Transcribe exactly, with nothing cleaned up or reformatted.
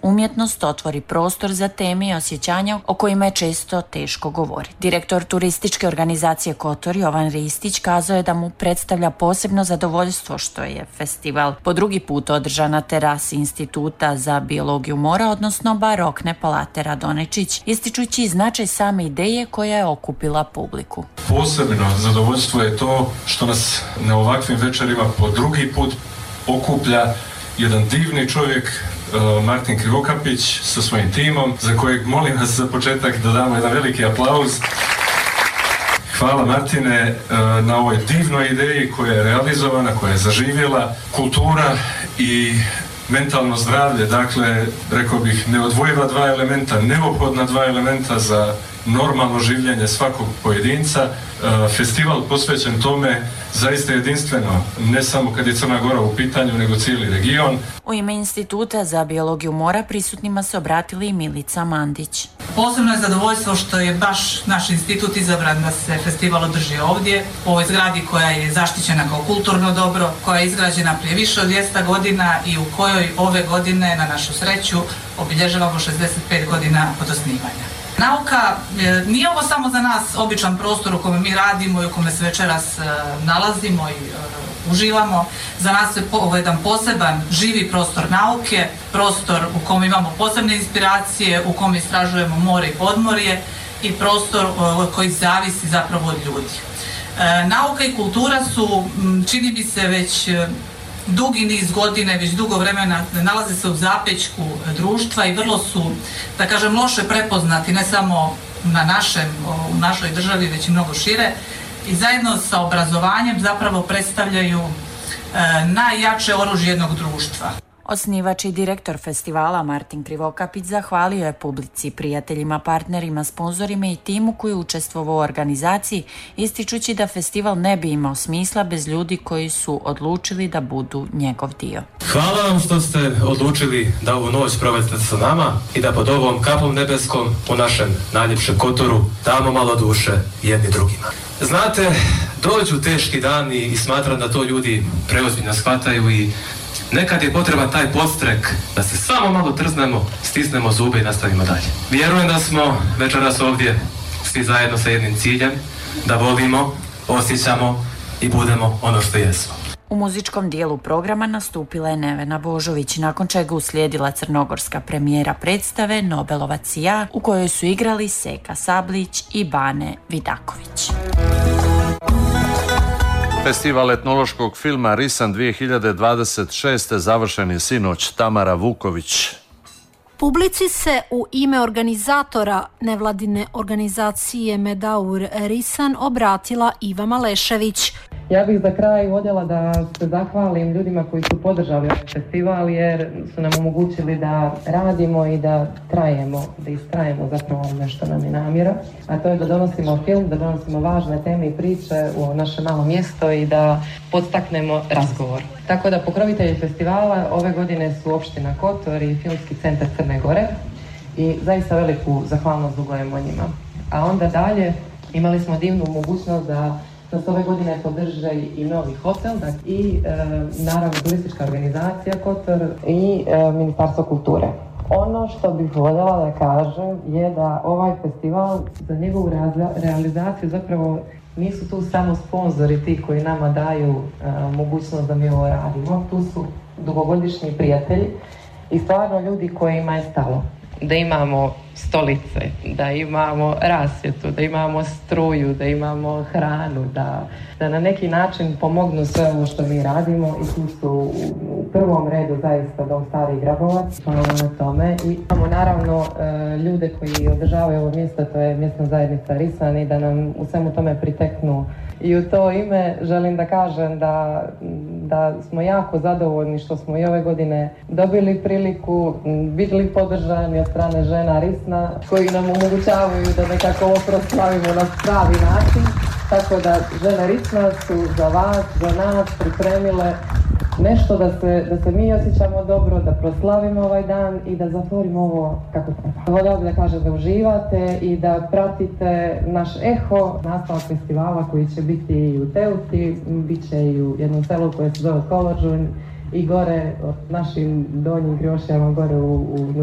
umjetnost otvori prostor za teme i osjećanja o kojima je često teško govoriti. Direktor turističke organizacije Kotor Jovan Ristić kazao je da mu predstavlja posebno zadovoljstvo što je festival po drugi put održan na terasi Instituta za biologiju mora, odnosno barokne palate Radonečić, ističući značaj same ideje koja je okupila publiku. Posebno zadovoljstvo je to što nas na ovakvim večerima po drugi put okuplja jedan divni čovjek, Martin Krivokapić sa svojim timom, za kojeg molim vas za početak da damo jedan veliki aplauz. Hvala Martine na ovoj divnoj ideji koja je realizovana, koja je zaživjela. Kultura i mentalno zdravlje, dakle, rekao bih, neodvojiva dva elementa, neophodna dva elementa za normalno življenje svakog pojedinca. Festival posvećen tome zaista jedinstveno, ne samo kad je Crna Gora u pitanju, nego cijeli region. U ime Instituta za biologiju mora prisutnima se obratili i Milica Mandić. Posebno je zadovoljstvo što je baš naš institut izabran da se festival održi ovdje, u ovoj zgradi koja je zaštićena kao kulturno dobro, koja je izgrađena prije više od dvjesto godina i u kojoj ove godine, na našu sreću, obilježavamo šezdeset pet godina od osnivanja. Nauka, nije ovo samo za nas običan prostor u kome mi radimo i u kome se večeras nalazimo i uživamo. Za nas je ovo jedan poseban, živi prostor nauke, prostor u kome imamo posebne inspiracije, u kome istražujemo more i podmorje i prostor koji zavisi zapravo od ljudi. Nauka i kultura su, čini mi se, već dugi niz godine, već dugo vremena nalaze se u zapećku društva i vrlo su, da kažem, loše prepoznati, ne samo na našem, u našoj državi, već i mnogo šire, i zajedno sa obrazovanjem zapravo predstavljaju e, najjače oružje jednog društva. Osnivač i direktor festivala Martin Krivokapić zahvalio je publici, prijateljima, partnerima, sponzorima i timu koji je učestvovao u organizaciji, ističući da festival ne bi imao smisla bez ljudi koji su odlučili da budu njegov dio. Hvala vam što ste odlučili da ovu noć provedete sa nama i da pod ovom kapom nebeskom u našem najljepšem Kotoru damo malo duše jedni drugima. Znate, dođu teški dani i smatram da to ljudi preozbiljno shvataju i nekad je potreban taj podstrek da se samo malo trznemo, stisnemo zube i nastavimo dalje. Vjerujem da smo večeras ovdje svi zajedno sa jednim ciljem, da volimo, osjećamo i budemo ono što jesmo. U muzičkom dijelu programa nastupila je Nevena Božović, nakon čega uslijedila crnogorska premijera predstave Nobelovac i ja, u kojoj su igrali Seka Sablić i Bane Vidaković. Festival etnološkog filma Risan dvije hiljade dvadeset šeste završen je sinoć. Tamara Vuković. Publici se u ime organizatora nevladine organizacije Medaur Risan obratila Iva Malešević. Ja bih za kraj voljela da se zahvalim ljudima koji su podržali ovaj festival jer su nam omogućili da radimo i da trajemo, da istrajemo zapravo nešto nam je namjera, a to je da donosimo film, da donosimo važne teme i priče u naše malo mjesto i da podstaknemo razgovor. Tako da pokrovitelji festivala ove godine su opština Kotor i Filmski centar Crne Gore i zaista veliku zahvalnost dugujemo njima. A onda dalje imali smo divnu mogućnost da nas ove godine podrže i novi hotel i e, naravno turistička organizacija Kotor i e, Ministarstvo kulture. Ono što bih voljela da kažem je da ovaj festival za njegovu realizaciju zapravo nisu tu samo sponzori ti koji nama daju e, mogućnost da mi ovo radimo. Tu su dugogodišnji prijatelji i stvarno ljudi kojima je stalo da imamo stolice, da imamo rasvjetu, da imamo struju, da imamo hranu, da, da na neki način pomognu sve ovo što mi radimo i tu su u, u prvom redu zaista Dom Stari Grabovac, hvala na tome. I imamo naravno e, ljude koji održavaju ovo mjesto, to je mjesna zajednica Risan i da nam u svemu tome priteknu. I u to ime želim da kažem da, da smo jako zadovoljni što smo i ove godine dobili priliku, bili podržani od strane žena Risna koji nam omogućavaju da nekako ovo proslavimo na pravi način. Tako da žene Risna su za vas, za nas pripremile nešto da se, da se mi osjećamo dobro, da proslavimo ovaj dan i da zatvorimo ovo kako treba. Voljela bih da kažem da uživate i da pratite naš eho, nastavak festivala koji će biti i u Teuti, bit će i u jednom selu koje se zove Kolođun i gore našim donjim Kriošijama, gore u, u